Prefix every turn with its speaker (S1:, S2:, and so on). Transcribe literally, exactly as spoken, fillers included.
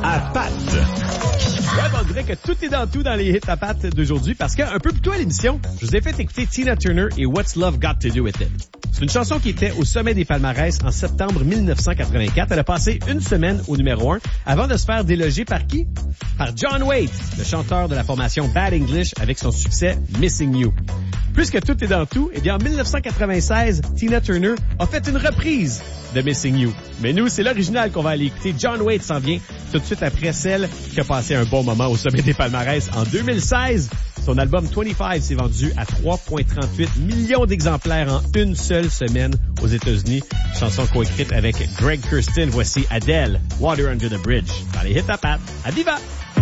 S1: à Pat.
S2: Ouais, ben, on dirait que tout est dans tout dans les hits à Pat d'aujourd'hui parce qu'un peu plus tôt à l'émission, je vous ai fait écouter Tina Turner et What's Love Got to Do with It. C'est une chanson qui était au sommet des palmarès en septembre dix-neuf cent quatre-vingt-quatre. Elle a passé une semaine au numéro un avant de se faire déloger par qui? Par John Waite, le chanteur de la formation Bad English avec son succès Missing You. Puisque tout est dans tout, eh bien en dix-neuf cent quatre-vingt-seize, Tina Turner a fait une reprise de Missing You. Mais nous, c'est l'original qu'on va aller écouter. John Waite s'en vient tout de suite après celle qui a passé un bon moment au sommet des palmarès en deux mille seize. Son album vingt-cinq s'est vendu à trois virgule trente-huit millions d'exemplaires en une seule semaine aux États-Unis. Chanson coécrite avec Greg Kurstin. Voici Adele, Water Under the Bridge. Dans les hits à Pat. À Viva!